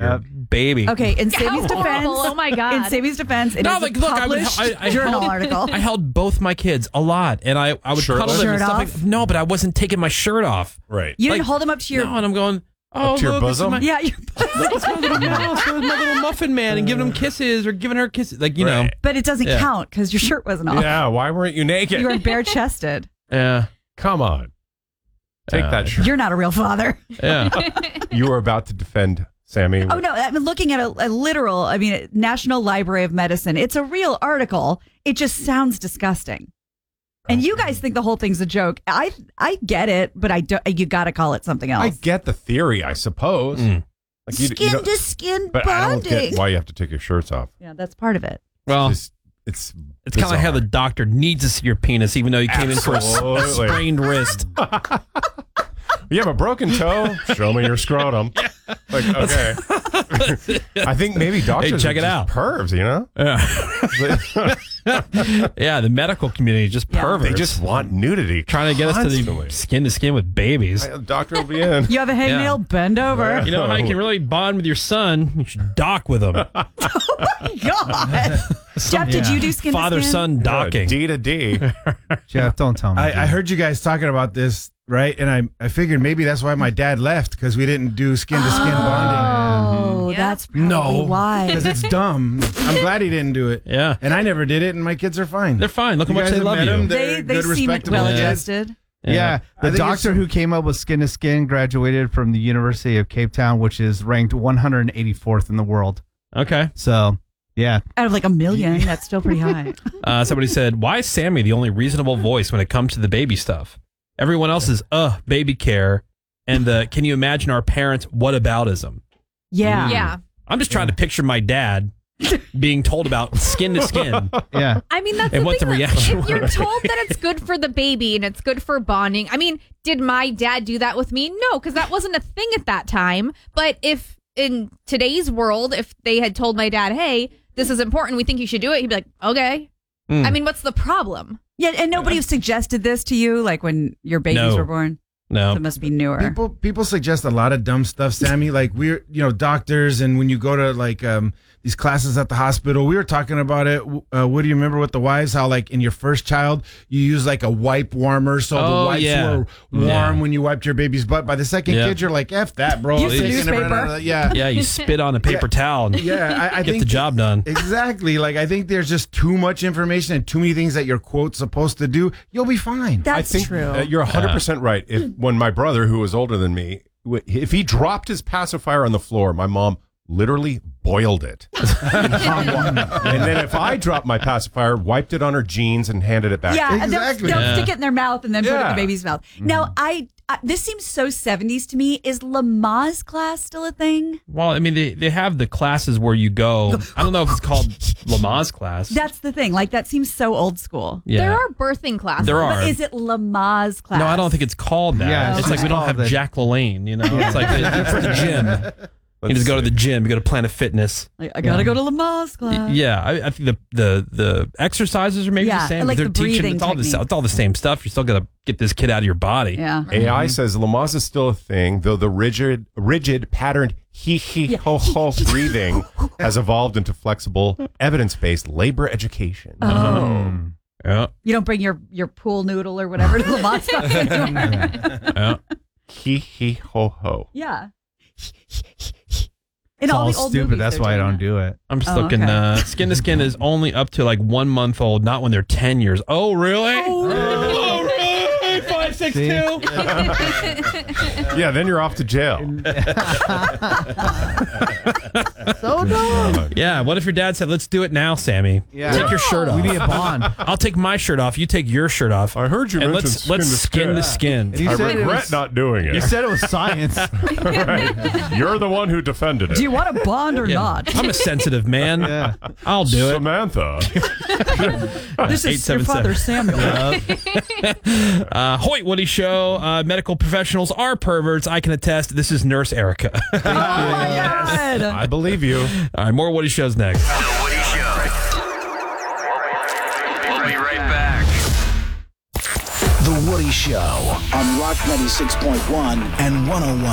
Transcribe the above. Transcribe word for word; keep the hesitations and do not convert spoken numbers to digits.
your baby. Okay, in How Sammy's defense, horrible. Oh my God. In Sammy's defense, it No, is like, a look, I, would, published I, I journal held, article. I held both my kids a lot, and I, I would Shirtless? cuddle them and Shirt stuff off? like No, but I wasn't taking my shirt off. Right. You didn't like, hold him up to your... No, and I'm going, oh, to your look, this is bosom? my- Yeah, your Look, it's my little mouse, it's my little muffin man, and giving him kisses or giving her kisses. Like, you know. Right. but it doesn't Yeah. count because your shirt wasn't off. Yeah, why weren't you naked? You were bare-chested. Yeah. Come on. Take Uh, that shirt. You're not a real father. Yeah. You were about to defend Sammy. Oh, no. I'm looking at a, a literal, I mean, National Library of Medicine. It's a real article. It just sounds disgusting. And you guys think the whole thing's a joke. I I get it, but I do, you got to call it something else. I get the theory, I suppose. Mm. Like you, skin you don't- to skin but I don't bonding. get why you have to take your shirts off. Yeah, that's part of it. Well, It's, it's, it's kind of like how the doctor needs to see your penis, even though you came in for a s- Absolutely. sprained wrist. You have a broken toe? Show me your scrotum. Like, okay. I think maybe doctors check are it just out. pervs, you know? Yeah, the medical community is just Yeah. perverts. They just want nudity. trying to get us to constantly. the skin to skin with babies. The doctor will be in. You have a hangnail, bend over. You know how you can really bond with your son? You should dock with him. God. Jeff, did you do skin to Father skin? son docking. D to D. Jeff, don't tell me. I, I heard you guys talking about this, right? And I, I figured maybe that's why my dad left, because we didn't do skin to skin bonding. Oh, Yeah. that's probably No, why. because it's dumb. I'm glad he didn't do it. Yeah. And I never did it, and my kids are fine. They're fine. Look how You much guys they have love met you. them? They They're they good, seem respectable well kids. adjusted. Yeah, I the think it's doctor some- who came up with skin to skin graduated from the University of Cape Town, which is ranked one hundred eighty-fourth in the world. Okay. So, yeah. Out of like a million, that's still pretty high. Uh, somebody said, why is Sammy the only reasonable voice when it comes to the baby stuff? Everyone else is, uh, baby care. And the, can you imagine our parents' whataboutism? Yeah. Yeah. I'm just trying to picture my dad being told about skin to skin. Yeah. I mean, that's And the what thing the that reaction if you're was. told that it's good for the baby and it's good for bonding. I mean, did my dad do that with me? No, because that wasn't a thing at that time. But if in today's world, if they had told my dad, hey, this is important, we think you should do it, he'd be like, okay. Mm. I mean, what's the problem? Yeah, and nobody suggested this to you, like when your babies No. were born. No. So it must be newer. People people suggest a lot of dumb stuff, Sammy. Like we're you know doctors, and when you go to like um these classes at the hospital, we were talking about it. Uh, what do you remember with the wives? How like in your first child you use like a wipe warmer, so Oh, the wipes yeah. were warm Yeah. when you wiped your baby's butt. By the second Yeah. kid, you're like, F that, bro. Use I'm the taking it right newspaper. out of the- Yeah, Yeah, you spit on a paper towel and yeah. I, I get think the job done. exactly. Like I think there's just too much information and too many things that you're quote supposed to do. You'll be fine. That's I think true. uh, you're one hundred percent right. If when my brother, who was older than me, w- if he dropped his pacifier on the floor, my mom literally boiled it. And then if I dropped my pacifier, wiped it on her jeans and handed it back. yeah, to her. and they'll- Exactly. They'll, Yeah. stick it in their mouth and then put it in Yeah. the baby's mouth. Now, I, I this seems so seventies to me. Is Lamaze class still a thing? Well, I mean, they, they have the classes where you go. I don't know if it's called Lamaze class. That's the thing. Like that seems so old school. yeah. There are birthing classes. There are. But is it Lamaze class? No, I don't think it's called that. Yeah, it's it's like we don't called have that. Jack LaLanne, you know? It's like it's for the gym. You just go to the gym, you go to Planet Fitness. Like, I gotta go to Lamaze class. Yeah, I, I think the, the the exercises are maybe Yeah, the same. like They're the teaching breathing it's all the techniques. it's all the same stuff. You still got to get this kid out of your body. Yeah. A I says Lamaze is still a thing, though the rigid, rigid patterned he he ho ho breathing has evolved into flexible, evidence-based labor education. Oh. Yeah, You don't bring your, your pool noodle or whatever to Lamaze class anymore. yeah. He he ho ho. Yeah. It's In all, all the old stupid. movies That's they're why I doing don't that. do it. I'm just Oh, looking. okay. Uh, skin to skin is only up to like one month old, not when they're ten years. Oh, really? Oh, really? Five, six, See? two. Yeah, then you're off to jail. So dumb. Yeah. What if your dad said, "Let's do it now, Sammy. Yeah. Take your shirt off. We need a bond. I'll take my shirt off. You take your shirt off. I heard you and mention let's skin let's to skin skin. to skin. And he I said it regret was, not doing You it. said it was science. Right. You're the one who defended it. Do you want a bond or Yeah. not? I'm a sensitive man. Yeah. I'll do it. Samantha. This is your eight seven seven. father, Samuel. Uh, Hoyt Woody Show. Uh, medical professionals are perverts. I can attest. This is Nurse Erica. Oh my God. I believe you. All right, more Woody Shows next. The Woody Show. We'll be right back. The Woody Show on Rock ninety-six point one and one oh one